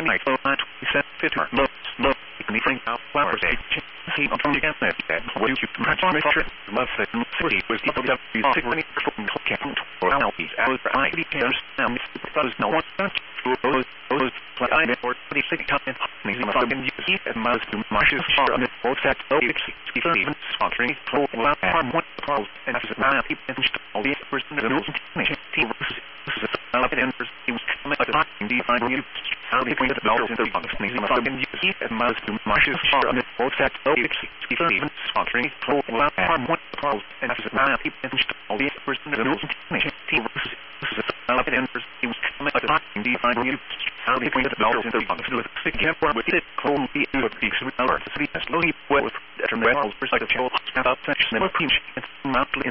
night, so I set fit her look, anything out flowers, see on from the gas net, what you transform a trip, love that city was the other significant from camp or algae, as I details, now because no one got those like I or 26 times, things must have been used and most marshes are on the both set, so it's even sponsoring, so well, harm one calls, and as a man, people install the person of the team versus enters, he was coming at the time, defining you. How do you think the dollars in the funds? Things must have been used and most marshes are on the both set, so it's even sponsoring, so well, harm one calls, and as a man, people install the person of the team versus enters, he was coming at the time, defining you. How do you think the dollars in the funds? With the camp with it, clone the peaks with our city, slowly with the wells, like a child, stand up, section, and pinch, and mountain.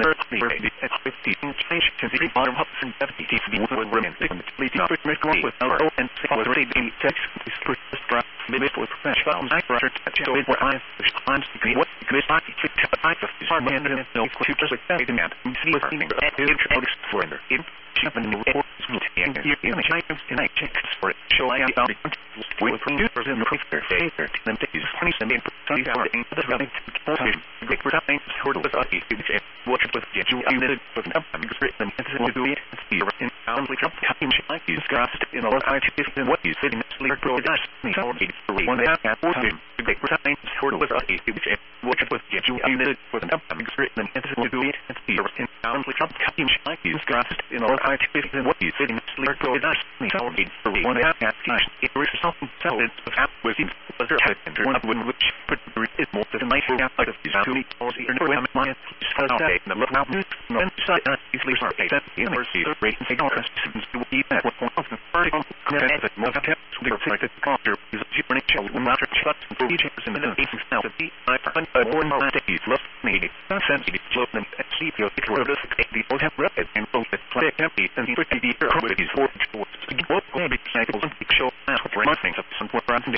At 15 change to the bottom of 70 would remain completely with our and already being text is first draft maybe for professional writer touch with where I times degree what this I type of department and no computers like that demand see what meaning introduced for in Japan new reports and here in the China and I check for it show I about it with computers in the paper fair them to use 27% hour in the running great for time sort of what with get you unlimited with them written and do it in only jump cutting like you discussed in a lot of and what you sitting sleep grow dust so one half at 14 great for time sort of with what with get you unlimited with them written and do it in only jump cutting like you discussed in a lot of and what you sitting sleep grow dust so one half at it was something solid with him was there and one of which is more than nice out of these two or the my okay the look now and side easily start that in the receiver rate and don't seems to be at what point of the vertical connect that most of the expected culture is a cheaper child when after shots for each in the basic now to be I find a more more days left needed sensitive slow and sleep your the both have rapid and both the play empty and pretty deep with these four what maybe cycles show for things of some point around the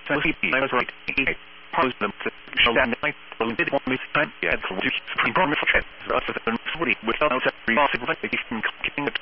I was right pose them to show that I did want me to time yeah so you promise that rather than 40 without that reason like they can keeping it